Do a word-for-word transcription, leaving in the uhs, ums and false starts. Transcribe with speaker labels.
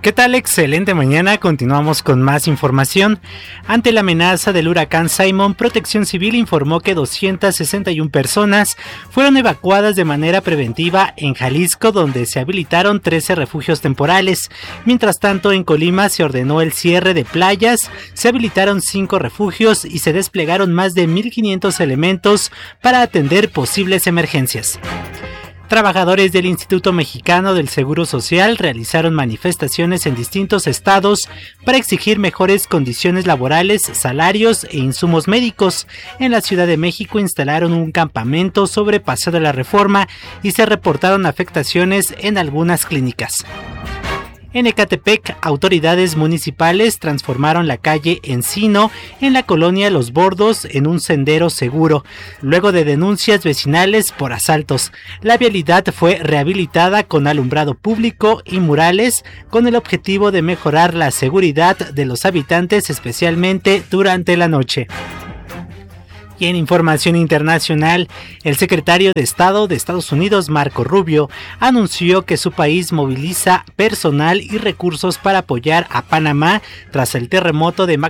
Speaker 1: ¿Qué tal? Excelente mañana, continuamos con más información. Ante la amenaza del huracán Simon, Protección Civil informó que doscientas sesenta y una personas fueron evacuadas de manera preventiva en Jalisco, donde se habilitaron trece refugios temporales. Mientras tanto, en Colima se ordenó el cierre de playas, se habilitaron cinco refugios y se desplegaron más de mil quinientos elementos para atender posibles emergencias. Trabajadores del Instituto Mexicano del Seguro Social realizaron manifestaciones en distintos estados para exigir mejores condiciones laborales, salarios e insumos médicos. En la Ciudad de México instalaron un campamento sobre Paseo de la Reforma y se reportaron afectaciones en algunas clínicas. En Ecatepec, autoridades municipales transformaron la calle Encino en la colonia Los Bordos en un sendero seguro, luego de denuncias vecinales por asaltos. La vialidad fue rehabilitada con alumbrado público y murales con el objetivo de mejorar la seguridad de los habitantes, especialmente durante la noche. Y en información internacional, el secretario de Estado de Estados Unidos, Marco Rubio, anunció que su país moviliza personal y recursos para apoyar a Panamá tras el terremoto de magnitud